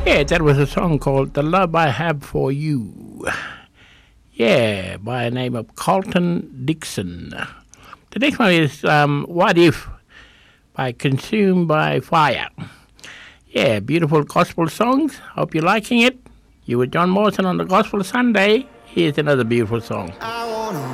Yeah, that was a song called The Love I Have for You. Yeah, by the name of Carlton Dixon. The next one is What If by Consumed by Fire. Yeah, beautiful gospel songs. Hope you're liking it. You were John Morrison on the Gospel Sunday. Here's another beautiful song.